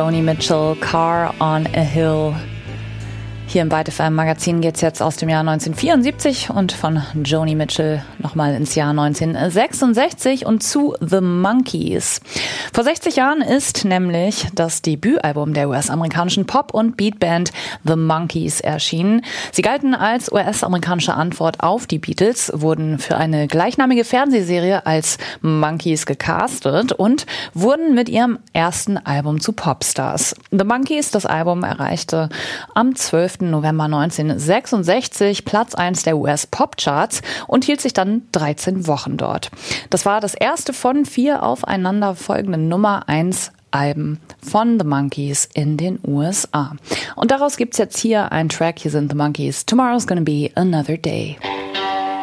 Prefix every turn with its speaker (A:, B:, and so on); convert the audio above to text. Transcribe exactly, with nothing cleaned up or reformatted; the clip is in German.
A: Joni Mitchell, Car on a Hill. Hier im Byte F M Magazin geht's jetzt aus dem Jahr neunzehnhundertvierundsiebzig und von Joni Mitchell nochmal ins Jahr neunzehnhundertsechsundsechzig und zu The Monkees. Vor sechzig Jahren ist nämlich das Debütalbum der U S-amerikanischen Pop- und Beatband The Monkees erschienen. Sie galten als U S-amerikanische Antwort auf die Beatles, wurden für eine gleichnamige Fernsehserie als Monkees gecastet und wurden mit ihrem ersten Album zu Popstars. The Monkees, das Album, erreichte am zwölften November neunzehnhundertsechsundsechzig Platz eins der U S-Popcharts und hielt sich dann dreizehn Wochen dort. Das war das erste von vier aufeinanderfolgenden Nummer eins Alben von The Monkees in den U S A. Und daraus gibt's jetzt hier einen Track. Hier sind The Monkees. Tomorrow's Gonna Be Another Day.